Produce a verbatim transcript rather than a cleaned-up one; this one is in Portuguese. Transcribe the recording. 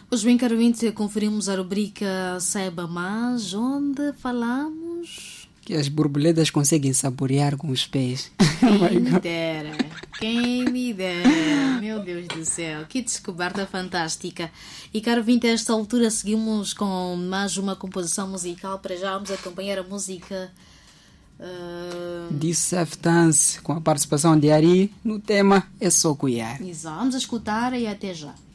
Hoje bem, caro ouvinte, conferimos a rubrica Saiba Mais, onde falamos... Que as borboletas conseguem saborear com os pés. Quem me dera, quem me dera, meu Deus do céu, que descoberta fantástica. E caro ouvinte, a esta altura seguimos com mais uma composição musical. Para já vamos acompanhar a música... Uh... de Safe Dance, com a participação de Ari no tema É Só Cuiar. Exato, vamos escutar e até já.